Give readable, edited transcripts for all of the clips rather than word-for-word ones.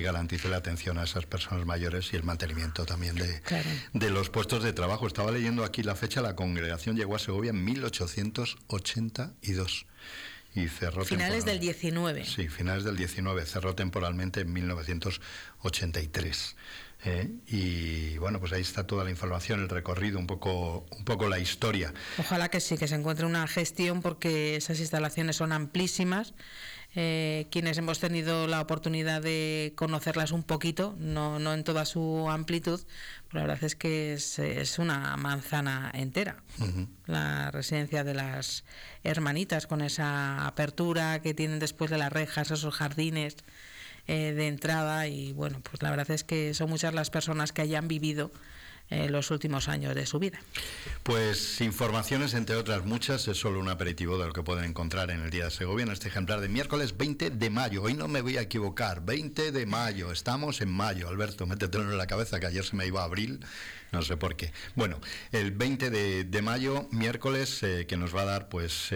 garantice la atención a esas personas mayores y el mantenimiento también de los puestos de trabajo. Estaba leyendo aquí la fecha, la congregación llegó a Segovia en 1882 y cerró finales del 19. Sí, finales del 19, cerró temporalmente en 1983. Y bueno, pues ahí está toda la información, el recorrido, un poco la historia. Ojalá que sí, que se encuentre una gestión, porque esas instalaciones son amplísimas. Quienes hemos tenido la oportunidad de conocerlas un poquito, no en toda su amplitud, pero la verdad es que es una manzana entera. La residencia de las hermanitas, con esa apertura que tienen después de las rejas, esos jardines de entrada, y bueno, pues la verdad es que son muchas las personas que hayan vivido los últimos años de su vida. Pues informaciones, entre otras muchas, es solo un aperitivo de lo que pueden encontrar en el Día de Segovia, en este ejemplar de miércoles 20 de mayo. Hoy no me voy a equivocar, 20 de mayo, estamos en mayo. Alberto, métetelo en la cabeza, que ayer se me iba a abril, no sé por qué. Bueno, el 20 de mayo, miércoles, que nos va a dar pues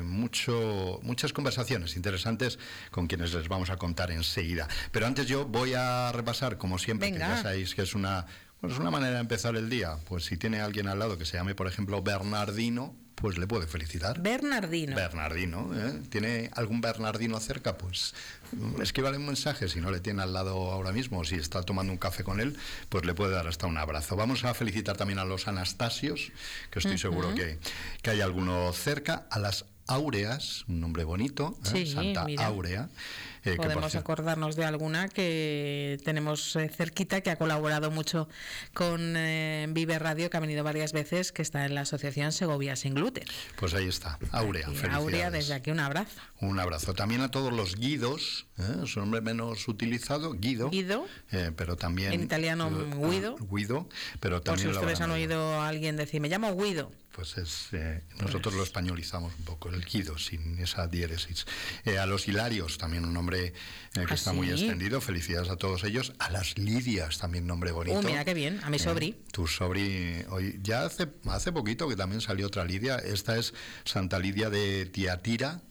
muchas conversaciones interesantes con quienes les vamos a contar enseguida. Pero antes yo voy a repasar, como siempre, Venga. que ya sabéis que es una manera de empezar el día. Pues si tiene alguien al lado que se llame, por ejemplo, Bernardino, pues le puede felicitar. Bernardino. ¿Tiene algún Bernardino cerca? Pues escríbale un mensaje. Si no le tiene al lado ahora mismo, o si está tomando un café con él, pues le puede dar hasta un abrazo. Vamos a felicitar también a los Anastasios, que estoy seguro que hay alguno cerca, a las Áureas, un nombre bonito, sí, Santa mira. Áurea. Podemos acordarnos de alguna que tenemos cerquita, que ha colaborado mucho con Vive Radio, que ha venido varias veces, que está en la asociación Segovia Sin Gluten. Pues ahí está, Áurea, felicidades. Áurea, desde aquí un abrazo. Un abrazo. También a todos los Guidos, su nombre menos utilizado, Guido. Pero también... En italiano, Guido. Guido, pero también... Por si ustedes han oído a alguien decir, me llamo Guido. Pues nosotros lo españolizamos un poco, el Guido, sin esa diéresis. A los Hilarios, también un nombre que está muy extendido. Felicidades a todos ellos. A las Lidias, también nombre bonito. Mira qué bien, a mi sobri. Tu sobri, hoy ya hace poquito que también salió otra Lidia. Esta es Santa Lidia de Tiatira,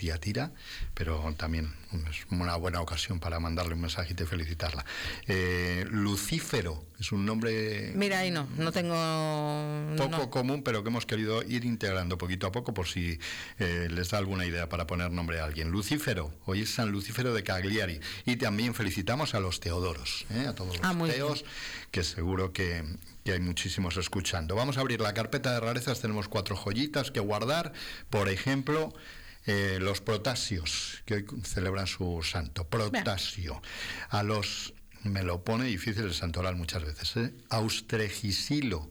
pero también es una buena ocasión para mandarle un mensajito y felicitarla. Lucífero es un nombre... Mira, ahí no tengo... Poco común, pero que hemos querido ir integrando poquito a poco, por si les da alguna idea para poner nombre a alguien. Lucífero, hoy es San Lucífero de Cagliari. Y también felicitamos a los Teodoros, a todos los teos, que seguro que hay muchísimos escuchando. Vamos a abrir la carpeta de rarezas, tenemos 4 joyitas que guardar. Por ejemplo, los Protasios, que hoy celebran su santo. Protasio. A los... Me lo pone difícil el santoral muchas veces, Austregisilo.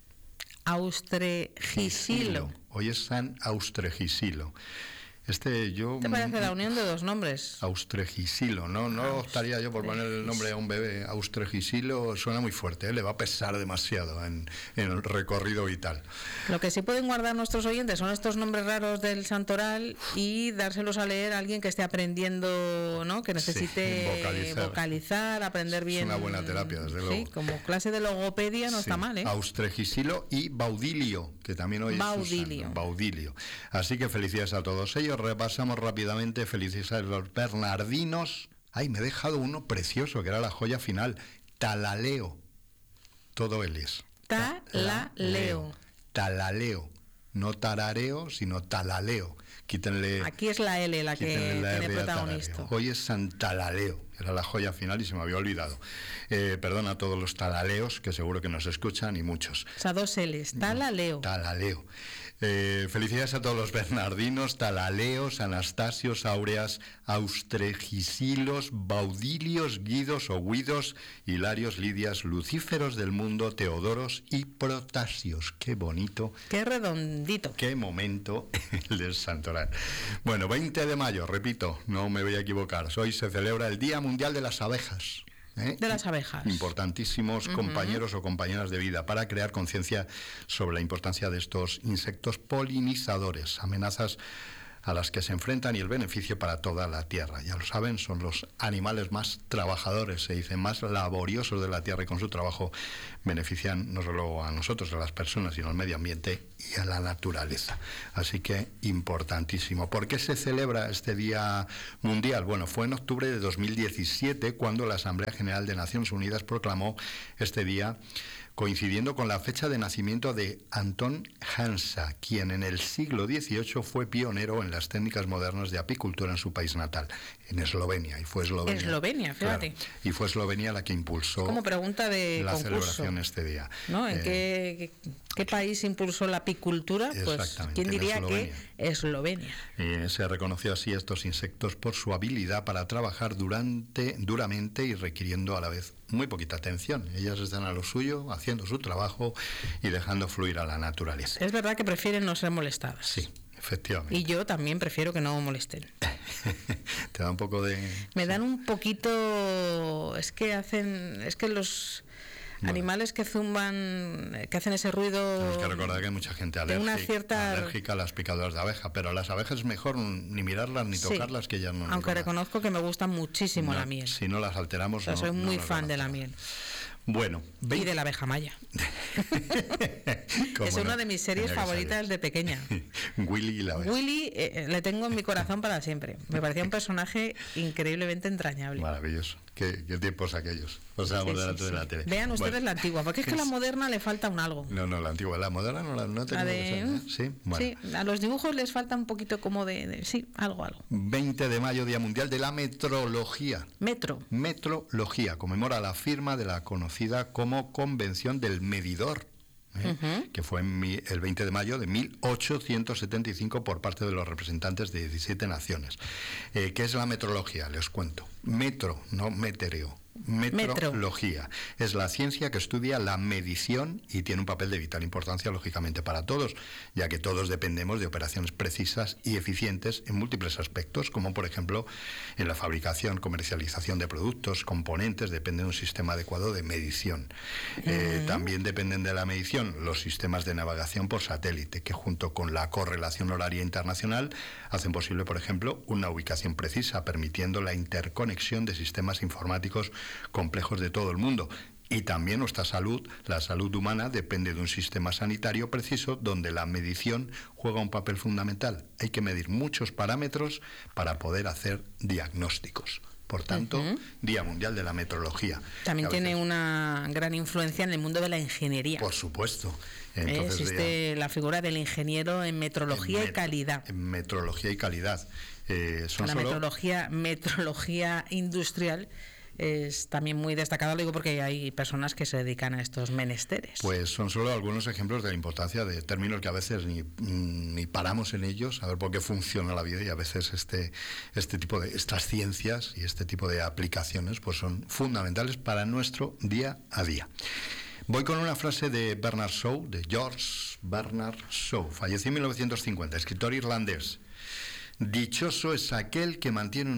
Hoy es San Austregisilo. ¿Te parece la unión de dos nombres? Austregisilo, no optaría yo por poner el nombre a un bebé. Austregisilo suena muy fuerte, le va a pesar demasiado en el recorrido vital. Lo que sí pueden guardar nuestros oyentes son estos nombres raros del santoral y dárselos a leer a alguien que esté aprendiendo, que necesite vocalizar, aprender bien. Es una buena terapia, desde luego. Sí, como clase de logopedia no está mal, Austregisilo y Baudilio, que también hoy es Baudilio. Así que felicidades a todos ellos. Repasamos rápidamente, felicidades a los Bernardinos. Me he dejado uno precioso, que era la joya final, Talaleo. Todo él es. Talaleo. No tarareo, sino talaleo. Quítenle... Aquí es la L la que tiene protagonista. Hoy es San Talaleo, era la joya final y se me había olvidado. Perdón a todos los talaleos, que seguro que nos escuchan, y muchos. O sea, 2 L's, Talaleo. Felicidades a todos los Bernardinos, Talaleos, Anastasios, Áureas, Austregisilos, Baudilios, Guidos o Guidos, Hilarios, Lidias, Lucíferos del mundo, Teodoros y Protasios. Qué bonito. Qué redondito. Qué momento el del santoral. Bueno, 20 de mayo, repito, no me voy a equivocar. Hoy se celebra el Día Mundial de las Abejas. De las abejas. Importantísimos compañeros o compañeras de vida, para crear conciencia sobre la importancia de estos insectos polinizadores, amenazas a las que se enfrentan y el beneficio para toda la tierra. Ya lo saben, son los animales más trabajadores, se dice, más laboriosos de la tierra, y con su trabajo benefician no solo a nosotros, a las personas, sino al medio ambiente y a la naturaleza. Así que importantísimo. ¿Por qué se celebra este Día Mundial? Bueno, fue en octubre de 2017 cuando la Asamblea General de Naciones Unidas proclamó este día, coincidiendo con la fecha de nacimiento de Anton Hansa, quien en el siglo XVIII fue pionero en las técnicas modernas de apicultura en su país natal, en Eslovenia. Y fue Eslovenia, fíjate. Claro, y fue Eslovenia la que impulsó como pregunta de la concurso. Celebración este día. ¿No? ¿En qué país impulsó la apicultura? Pues, ¿quién diría que Eslovenia? Se reconoció así a estos insectos por su habilidad para trabajar duramente y requiriendo a la vez muy poquita atención. Ellas están a lo suyo, haciendo su trabajo y dejando fluir a la naturaleza. Es verdad que prefieren no ser molestadas. Sí, efectivamente. Y yo también prefiero que no me molesten. Te da un poco de... Me dan un poquito... Es que los... Bueno, animales que zumban, que hacen ese ruido... Tenemos que recordar que hay mucha gente alérgica a las picaduras de abeja, pero a las abejas es mejor ni mirarlas ni tocarlas, que ya no... Aunque reconozco que me gusta muchísimo la miel. Si no las alteramos... Soy muy fan de la miel. Bueno, y de la abeja maya. Es una de mis series favoritas de pequeña. Willy y la abeja. Willy le tengo en mi corazón para siempre. Me parecía un personaje increíblemente entrañable. Maravilloso. ¿Qué tiempos aquellos? Pasábamos delante de la tele. Vean ustedes la antigua, porque es que la moderna le falta un algo. No, la antigua, la moderna no tengo sí, a los dibujos les falta un poquito como sí, algo. 20 de mayo, Día Mundial de la Metrología. Metrología, conmemora la firma de la conocida como Convención del Medidor, que fue el 20 de mayo de 1875 por parte de los representantes de 17 naciones. ¿Qué es la metrología? Les cuento. Metro, no metereo. Metrología es la ciencia que estudia la medición y tiene un papel de vital importancia, lógicamente, para todos, ya que todos dependemos de operaciones precisas y eficientes en múltiples aspectos, como por ejemplo en la fabricación, comercialización de productos, componentes, depende de un sistema adecuado de medición. También dependen de la medición los sistemas de navegación por satélite, que junto con la correlación horaria internacional hacen posible, por ejemplo, una ubicación precisa, permitiendo la interconexión de sistemas informáticos complejos de todo el mundo. Y también nuestra salud, la salud humana, depende de un sistema sanitario preciso donde la medición juega un papel fundamental. Hay que medir muchos parámetros para poder hacer diagnósticos. Por tanto, Día Mundial de la Metrología. También tiene una gran influencia en el mundo de la ingeniería. Por supuesto. Entonces, existe la figura del ingeniero en metrología y calidad. En metrología y calidad. Metrología industrial es también muy destacada, lo digo porque hay personas que se dedican a estos menesteres. Pues son solo algunos ejemplos de la importancia de términos que a veces ni paramos en ellos, a ver por qué funciona la vida, y a veces este tipo de estas ciencias y este tipo de aplicaciones pues son fundamentales para nuestro día a día. Voy con una frase de Bernard Shaw, de George Bernard Shaw, falleció en 1950, escritor irlandés. Dichoso es aquel que mantiene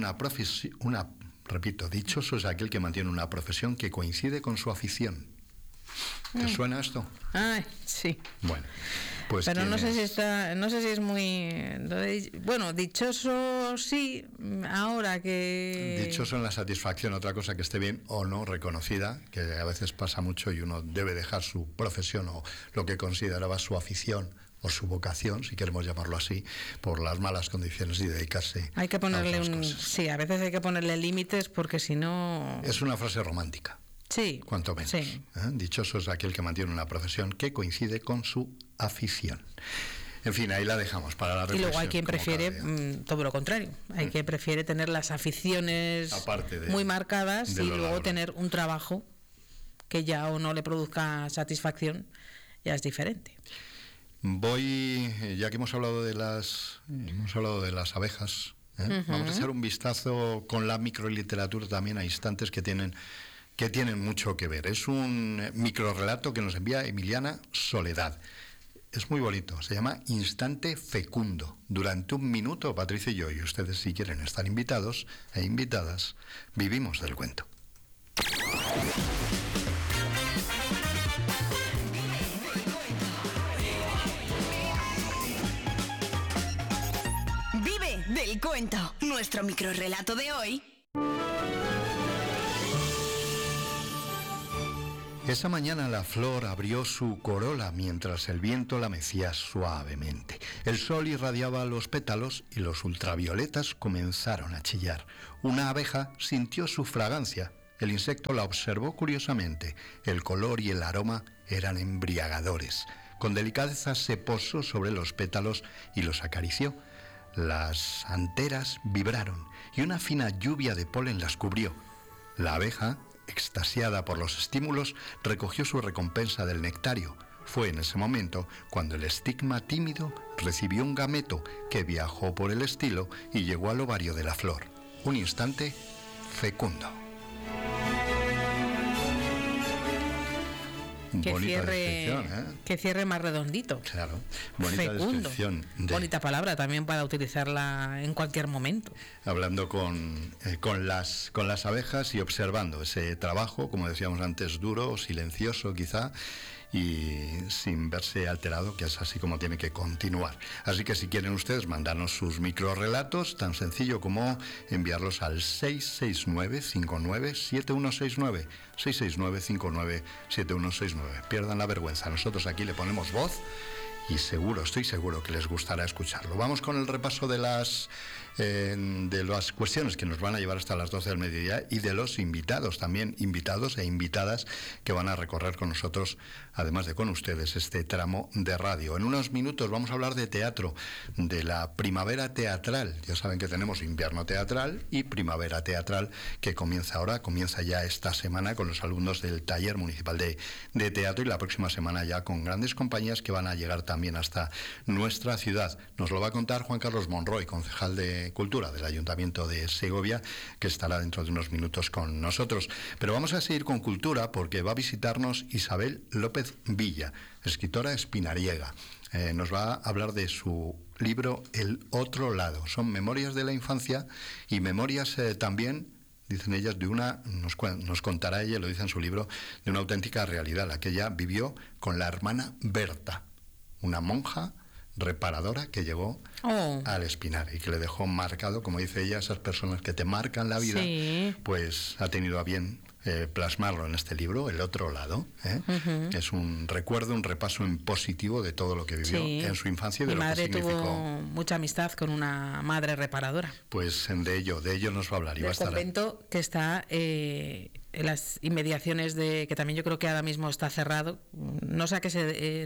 dichoso es aquel que mantiene una profesión que coincide con su afición. ¿Te suena esto? Ay, sí. Bueno, pues pero no sé si es muy... Bueno, dichoso sí, ahora que... Dichoso en la satisfacción, otra cosa que esté bien o no reconocida, que a veces pasa mucho y uno debe dejar su profesión o lo que consideraba su afición o su vocación, si queremos llamarlo así, por las malas condiciones y dedicarse hay que ponerle a otras cosas. Sí, a veces hay que ponerle límites porque si no... Es una frase romántica. Sí. Cuanto menos. Sí. Dichoso es aquel que mantiene una profesión que coincide con su afición. En fin, ahí la dejamos para la reflexión. Y luego hay quien prefiere todo lo contrario. Hay quien prefiere tener las aficiones muy marcadas y luego tener un trabajo que ya o no le produzca satisfacción, ya es diferente. Ya que hemos hablado de las abejas, vamos a echar un vistazo con la microliteratura también a instantes que tienen mucho que ver. Es un microrelato que nos envía Emiliana Soledad. Es muy bonito, se llama Instante Fecundo. Durante un minuto, Patricia y yo, y ustedes si quieren estar invitados e invitadas, vivimos del cuento. Vive El cuento, nuestro microrrelato de hoy. Esa mañana la flor abrió su corola mientras el viento la mecía suavemente. El sol irradiaba los pétalos y los ultravioletas comenzaron a chillar. Una abeja sintió su fragancia. El insecto la observó curiosamente. El color y el aroma eran embriagadores. Con delicadeza se posó sobre los pétalos y los acarició. Las anteras vibraron y una fina lluvia de polen las cubrió. La abeja, extasiada por los estímulos, recogió su recompensa del nectario. Fue en ese momento cuando el estigma tímido recibió un gameto que viajó por el estilo y llegó al ovario de la flor. Un instante fecundo. Qué cierre más redondito. Claro, bonita fecundo. Descripción. Bonita palabra también para utilizarla en cualquier momento. Hablando con las abejas y observando ese trabajo, como decíamos antes, duro, silencioso quizá, y sin verse alterado, que es así como tiene que continuar. Así que si quieren ustedes mandarnos sus microrrelatos, tan sencillo como enviarlos al 669-597169, 669-597169. Pierdan la vergüenza, nosotros aquí le ponemos voz y estoy seguro que les gustará escucharlo. Vamos con el repaso de las cuestiones que nos van a llevar hasta las 12 del mediodía y de los invitados también, invitados e invitadas que van a recorrer con nosotros, además de con ustedes, este tramo de radio. En unos minutos vamos a hablar de teatro, de la primavera teatral. Ya saben que tenemos invierno teatral y primavera teatral que comienza ya esta semana con los alumnos del taller municipal de teatro y la próxima semana ya con grandes compañías que van a llegar también hasta nuestra ciudad. Nos lo va a contar Juan Carlos Monroy, concejal de Cultura del Ayuntamiento de Segovia, que estará dentro de unos minutos con nosotros. Pero vamos a seguir con cultura porque va a visitarnos Isabel López Villa, escritora espinariega. Nos va a hablar de su libro El otro lado. Son memorias de la infancia y memorias también, dicen ellas, nos contará ella, lo dice en su libro, de una auténtica realidad, la que ella vivió con la hermana Berta, una monja reparadora que llegó al Espinar y que le dejó marcado, como dice ella, esas personas que te marcan la vida, sí. Pues ha tenido a bien plasmarlo en este libro, El otro lado. Uh-huh. Es un recuerdo, un repaso en positivo de todo lo que vivió en su infancia y de lo que significó. Mi madre tuvo mucha amistad con una madre reparadora. Pues de ello nos va a hablar. Del convento que está en las inmediaciones que también yo creo que ahora mismo está cerrado. No sé a qué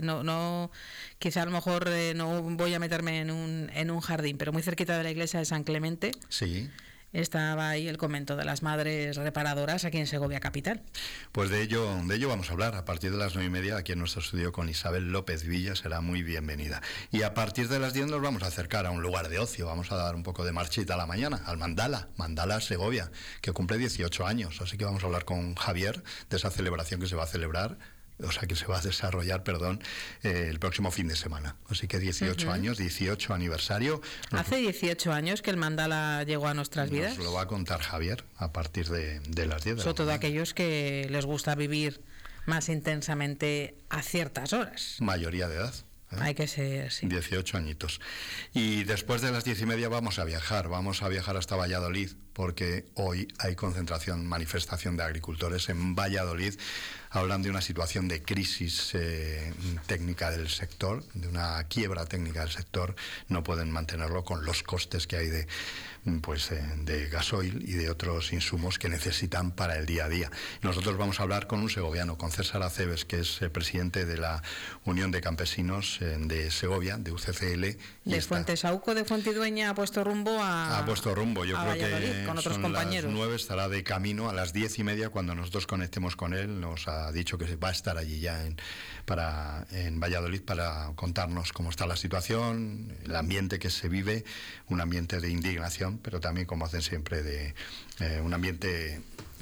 quizá a lo mejor no voy a meterme en un jardín, pero muy cerquita de la iglesia de San Clemente. Sí. Estaba ahí el convento de las madres reparadoras aquí en Segovia capital. Pues de ello vamos a hablar a partir de las 9:30 aquí en nuestro estudio con Isabel López Villa, será muy bienvenida. Y a partir de las 10 nos vamos a acercar a un lugar de ocio, vamos a dar un poco de marchita a la mañana, al Mandala Segovia, que cumple 18 años, así que vamos a hablar con Javier de esa celebración que se va a desarrollar, el próximo fin de semana. Así que 18 años, 18 aniversario. Hace 18 años que el mandala llegó a nuestras vidas. Nos lo va a contar Javier a partir de las 10. Sobre todo aquellos que les gusta vivir más intensamente a ciertas horas. Mayoría de edad. Hay que ser, sí. 18 añitos. Y después de las 10:30 vamos a viajar hasta Valladolid, porque hoy hay manifestación de agricultores en Valladolid. Hablan de una situación de crisis técnica del sector, de una quiebra técnica del sector. No pueden mantenerlo con los costes que hay de gasoil y de otros insumos que necesitan para el día a día. Nosotros vamos a hablar con un segoviano, con César Aceves, que es presidente de la Unión de Campesinos de Segovia, de UCCL. De Fuentesauco, de Fuentidueña, ha puesto rumbo yo creo Valladolid, que con otros son compañeros. Las 9, estará de camino. A las 10:30, cuando nosotros conectemos con él, nos ha dicho que va a estar allí ya en Valladolid para contarnos cómo está la situación, el ambiente que se vive, un ambiente de indignación, pero también, como hacen siempre, de un ambiente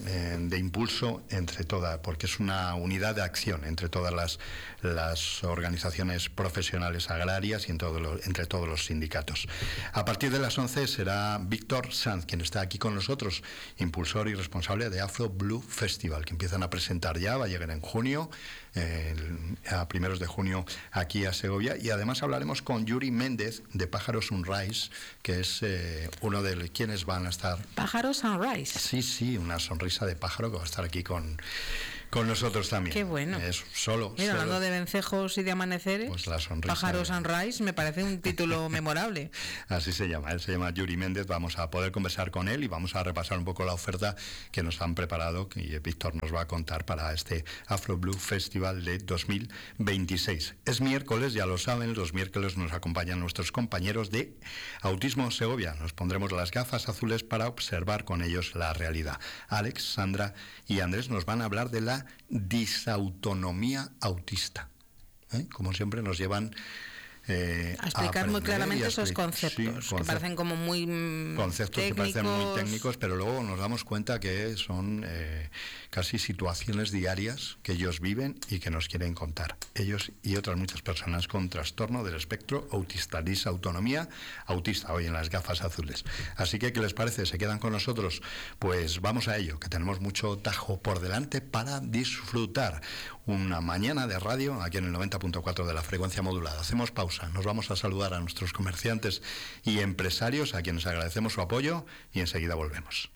de impulso entre todas, porque es una unidad de acción entre todas las organizaciones profesionales agrarias y entre todos los sindicatos. A partir de las 11 será Víctor Sanz quien está aquí con nosotros, impulsor y responsable de Afro Blue Festival, que empiezan a presentar ya, va a llegar en junio, a primeros de junio aquí a Segovia, y además hablaremos con Yuri Méndez de Pájaro Sunrise, que es uno de quienes van a estar. Pájaro Sunrise. Sí, una sonrisa de pájaro que va a estar aquí con nosotros también. Qué bueno. Es solo. Mira, hablando de vencejos y de amaneceres, pues la sonrisa Pájaro Sunrise me parece un título memorable. Así se llama. Él se llama Yuri Méndez. Vamos a poder conversar con él y vamos a repasar un poco la oferta que nos han preparado y Víctor nos va a contar para este Afro Blue Festival de 2026. Es miércoles, ya lo saben, los miércoles nos acompañan nuestros compañeros de Autismo Segovia. Nos pondremos las gafas azules para observar con ellos la realidad. Alex, Sandra y Andrés nos van a hablar de la disautonomía autista. Como siempre nos llevan a explicar muy claramente esos conceptos, que parecen como muy conceptos técnicos. Que parecen muy técnicos, pero luego nos damos cuenta que son casi situaciones diarias que ellos viven y que nos quieren contar. Ellos y otras muchas personas con trastorno del espectro autista, disautonomía autista, hoy en las gafas azules. Así que, ¿qué les parece? ¿Se quedan con nosotros? Pues vamos a ello, que tenemos mucho tajo por delante para disfrutar una mañana de radio aquí en el 90.4 de la frecuencia modulada. Hacemos pausa, nos vamos a saludar a nuestros comerciantes y empresarios, a quienes agradecemos su apoyo, y enseguida volvemos.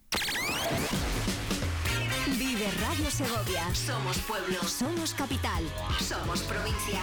Vive Radio Segovia. Somos pueblo. Somos capital. Somos provincia.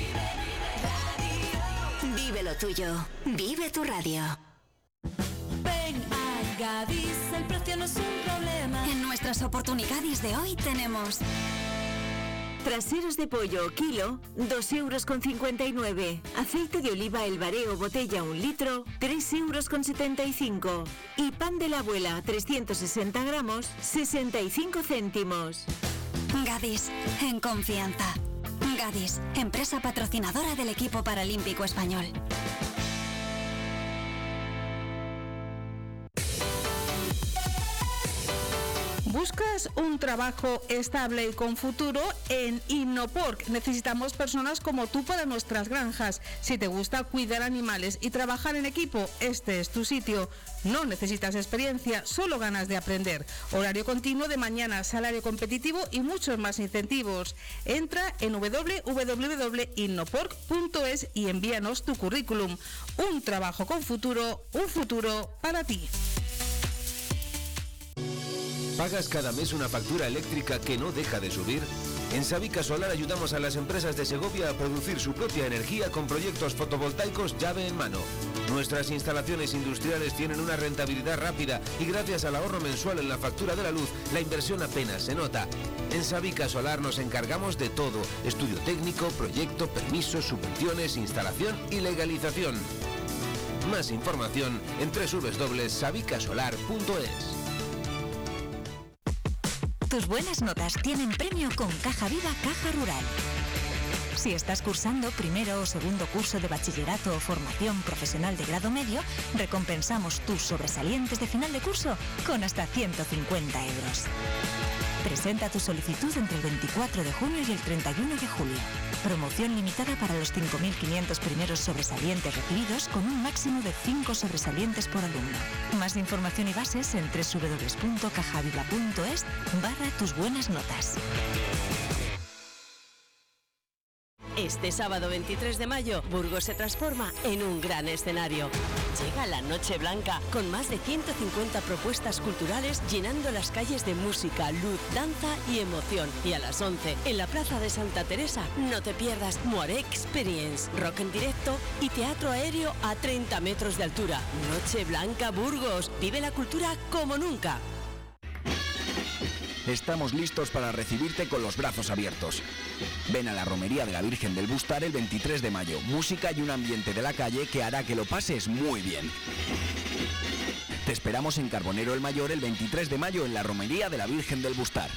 Vive lo tuyo. Vive tu radio. Ven a Gadis, el precio no es un problema. En nuestras oportunidades de hoy tenemos traseros de pollo kilo, 2,59 €. Aceite de oliva El Bareo botella 1 litro, 3,75 €. Y pan de la abuela 360 gramos, 65 céntimos. Gadis, en confianza. Gadis, empresa patrocinadora del equipo paralímpico español. ¿Buscas un trabajo estable y con futuro? En Innopork necesitamos personas como tú para nuestras granjas. Si te gusta cuidar animales y trabajar en equipo, este es tu sitio. No necesitas experiencia, solo ganas de aprender. Horario continuo de mañana, salario competitivo y muchos más incentivos. Entra en www.innopork.es y envíanos tu currículum. Un trabajo con futuro, un futuro para ti. ¿Pagas cada mes una factura eléctrica que no deja de subir? En Sabica Solar ayudamos a las empresas de Segovia a producir su propia energía con proyectos fotovoltaicos llave en mano. Nuestras instalaciones industriales tienen una rentabilidad rápida y gracias al ahorro mensual en la factura de la luz, la inversión apenas se nota. En Sabica Solar nos encargamos de todo: estudio técnico, proyecto, permisos, subvenciones, instalación y legalización. Más información en www.sabicasolar.es. Tus buenas notas tienen premio con Caja Viva Caja Rural. Si estás cursando primero o segundo curso de bachillerato o formación profesional de grado medio, recompensamos tus sobresalientes de final de curso con hasta 150 €. Presenta tu solicitud entre el 24 de junio y el 31 de julio. Promoción limitada para los 5.500 primeros sobresalientes recibidos, con un máximo de 5 sobresalientes por alumno. Más información y bases en www.cajaviva.es/tus buenas notas. Este sábado 23 de mayo, Burgos se transforma en un gran escenario. Llega la Noche Blanca, con más de 150 propuestas culturales llenando las calles de música, luz, danza y emoción. Y a las 11, en la Plaza de Santa Teresa, no te pierdas Moaré Experience, rock en directo y teatro aéreo a 30 metros de altura. Noche Blanca Burgos, vive la cultura como nunca. Estamos listos para recibirte con los brazos abiertos. Ven a la Romería de la Virgen del Bustar el 23 de mayo. Música y un ambiente de la calle que hará que lo pases muy bien. Te esperamos en Carbonero el Mayor el 23 de mayo en la Romería de la Virgen del Bustar.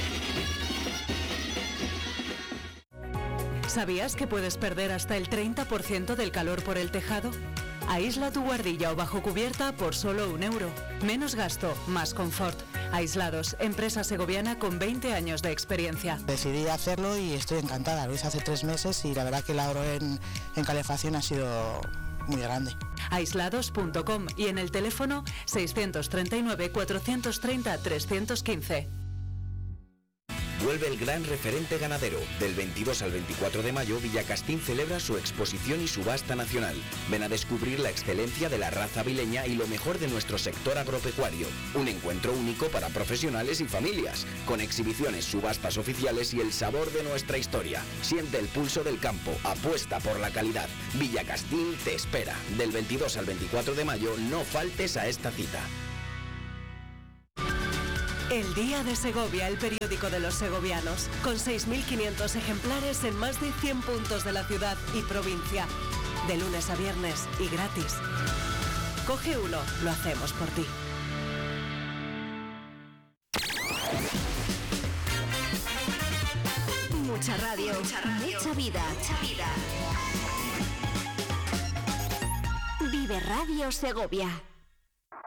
¿Sabías que puedes perder hasta el 30% del calor por el tejado? Aísla tu guardilla o bajo cubierta por solo €1. Menos gasto, más confort. Aislados, empresa segoviana con 20 años de experiencia. Decidí hacerlo y estoy encantada. Lo hice hace 3 meses y la verdad que el ahorro en calefacción ha sido muy grande. Aislados.com y en el teléfono 639 430 315. Vuelve el gran referente ganadero. Del 22 al 24 de mayo, Villacastín celebra su exposición y subasta nacional. Ven a descubrir la excelencia de la raza avileña y lo mejor de nuestro sector agropecuario. Un encuentro único para profesionales y familias, con exhibiciones, subastas oficiales y el sabor de nuestra historia. Siente el pulso del campo, apuesta por la calidad. Villacastín te espera. Del 22 al 24 de mayo, no faltes a esta cita. El Día de Segovia, el periódico de los segovianos, con 6.500 ejemplares en más de 100 puntos de la ciudad y provincia, de lunes a viernes y gratis. Coge uno, lo hacemos por ti. Mucha radio, mucha vida. Vive Radio Segovia.